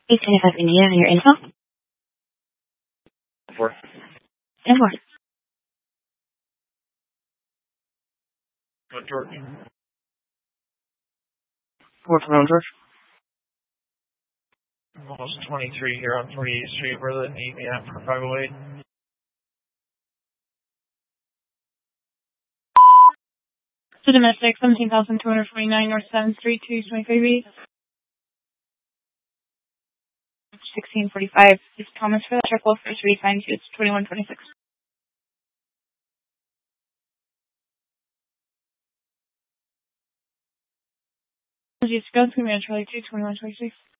Please can I have any of your info? Four. And more. What, George? 4 from George. Almost 23 here on 28th Street, Berlin. Meet me at 508. To domestic, 17,249 North 7th Street, 225B. 1645. Is Thomas for that check will first resign to 2126. Just go through Charlie 2, 2126.